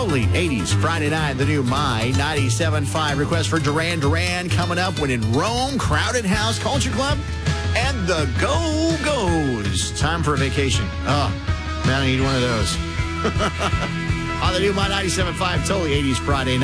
Totally 80s Friday night, the new My 97.5. Request for Duran Duran coming up when in Rome, Crowded House Culture Club, and the Go-Go's. Time for a vacation. Oh, man, I need one of those. On the new My 97.5, totally 80s Friday night.